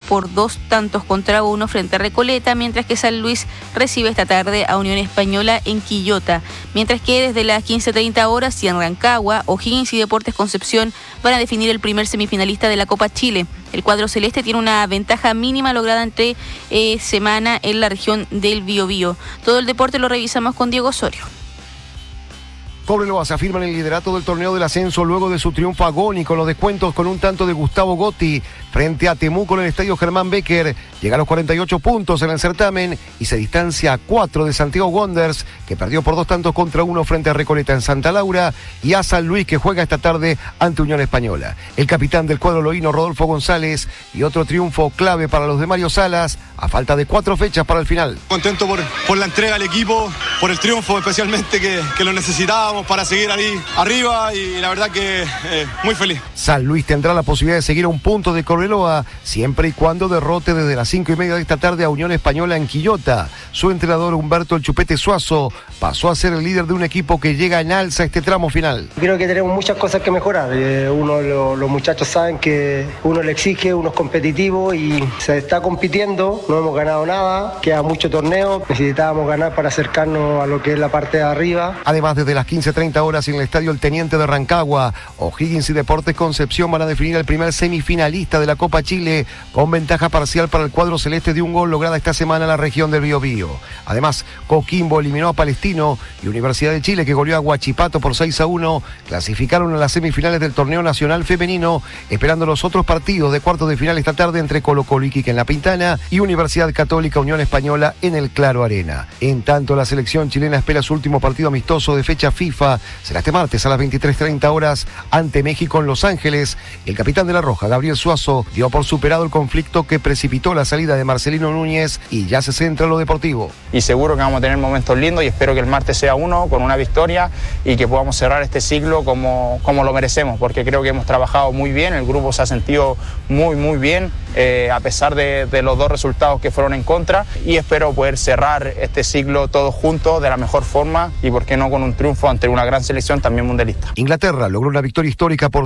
por 2-1 frente a Recoleta, mientras que San Luis recibe esta tarde a Unión Española en Quillota. Mientras que desde las 15:30 horas y en Rancagua, O'Higgins y Deportes Concepción van a definir el primer semifinalista de la Copa Chile. El cuadro celeste tiene una ventaja mínima lograda entre semana en la región del Biobío. Todo el deporte lo revisamos con Diego Osorio. Cobreloa se afirma en el liderato del torneo del ascenso luego de su triunfo agónico en los descuentos con un tanto de Gustavo Gotti frente a Temuco en el estadio Germán Becker. Llega a los 48 puntos en el certamen y se distancia a 4 de Santiago Wanderers, que perdió por 2-1 frente a Recoleta en Santa Laura, y a San Luis, que juega esta tarde ante Unión Española. El capitán del cuadro loíno, Rodolfo González, y otro triunfo clave para los de Mario Salas a falta de 4 fechas para el final. Contento por la entrega al equipo, por el triunfo especialmente que lo necesitábamos para seguir ahí arriba, y la verdad que muy feliz. San Luis tendrá la posibilidad de seguir a un punto de Cobreloa siempre y cuando derrote desde las 5:30 de esta tarde a Unión Española en Quillota. Su entrenador Humberto El Chupete Suazo pasó a ser el líder de un equipo que llega en alza a este tramo final. Creo que tenemos muchas cosas que mejorar. Los muchachos saben que uno le exige, uno es competitivo y se está compitiendo. No hemos ganado nada, queda mucho torneo, necesitábamos ganar para acercarnos a lo que es la parte de arriba. Además, desde las 15:30 horas en el estadio El Teniente de Rancagua, O'Higgins y Deportes Concepción van a definir el primer semifinalista de la Copa Chile, con ventaja parcial para el cuadro celeste de un gol lograda esta semana en la región del Biobío. Además, Coquimbo eliminó a Palestino y Universidad de Chile, que goleó a Huachipato por 6-1, clasificaron a las semifinales del torneo nacional femenino, esperando los otros partidos de cuartos de final esta tarde entre Colo-Colo y Iquique en La Pintana y Universidad Católica Unión Española en el Claro Arena. En tanto, la selección chilena espera su último partido amistoso de fecha FIFA. Será este martes a las 23:30 horas ante México en Los Ángeles. El capitán de la Roja, Gabriel Suazo, dio por superado el conflicto que precipitó la salida de Marcelino Núñez y ya se centra en lo deportivo. Y seguro que vamos a tener momentos lindos y espero que el martes sea uno con una victoria y que podamos cerrar este ciclo como lo merecemos, porque creo que hemos trabajado muy bien, el grupo se ha sentido muy bien, a pesar de los dos resultados que fueron en contra, y espero poder cerrar este ciclo todos juntos de la mejor forma y por qué no con un triunfo ante una gran selección también mundialista. Inglaterra logró una victoria histórica por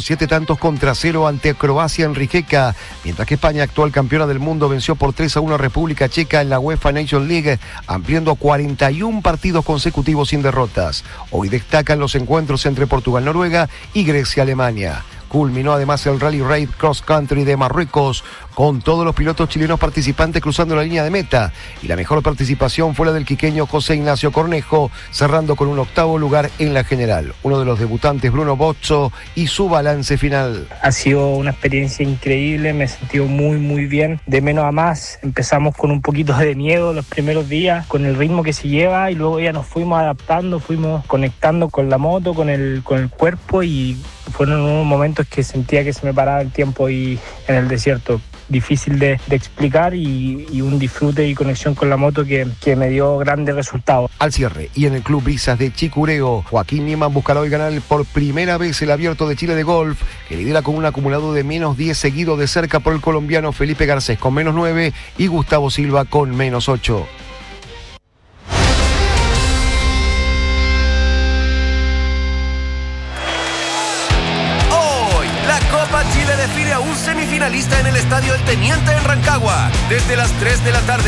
7-0 ante Croacia en Rijeka, mientras que España, actual campeona del mundo, venció por 3-1 a República Checa en la UEFA Nations League, ampliando a 41 partidos consecutivos sin derrotas. Hoy destacan los encuentros entre Portugal-Noruega y Grecia-Alemania. Culminó además el Rally Raid Cross Country de Marruecos, con todos los pilotos chilenos participantes cruzando la línea de meta, y la mejor participación fue la del quiqueño José Ignacio Cornejo, cerrando con un 8º lugar en la general. Uno de los debutantes, Bruno Bozzo, y su balance final. Ha sido una experiencia increíble, me he sentido muy bien, de menos a más. Empezamos con un poquito de miedo los primeros días, con el ritmo que se lleva, y luego ya nos fuimos adaptando, fuimos conectando con la moto, con el cuerpo, y fueron unos momentos que sentía que se me paraba el tiempo y en el desierto. Difícil de explicar y un disfrute y conexión con la moto que me dio grandes resultados. Al cierre, y en el Club Brisas de Chicureo, Joaquín Niemann buscará hoy ganar por primera vez el Abierto de Chile de golf, que lidera con un acumulado de -10, seguido de cerca por el colombiano Felipe Garcés con -9 y Gustavo Silva con -8. Chile define a un semifinalista en el estadio El Teniente en Rancagua, desde las 3 de la tarde.